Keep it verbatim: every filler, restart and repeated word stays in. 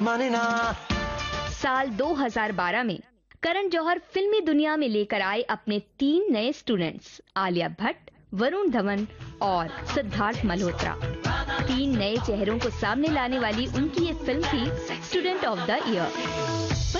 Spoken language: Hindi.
साल दो हज़ार बारह में करण जौहर फिल्मी दुनिया में लेकर आए अपने तीन नए स्टूडेंट्स आलिया भट्ट, वरुण धवन और सिद्धार्थ मल्होत्रा। तीन नए चेहरों को सामने लाने वाली उनकी ये फिल्म थी स्टूडेंट ऑफ द ईयर।